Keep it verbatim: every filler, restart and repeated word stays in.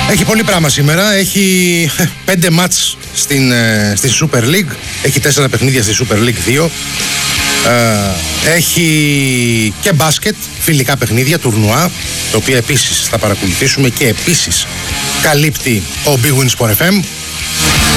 Έχει πολύ πράγμα σήμερα. Έχει πέντε μάτς στην, στη Super League. Έχει τέσσερα παιχνίδια στη Super League δύο. Έχει και μπάσκετ, φιλικά παιχνίδια, τουρνουά, το οποίο επίσης θα παρακολουθήσουμε και επίσης καλύπτει ο Big Win Sport εφ εμ.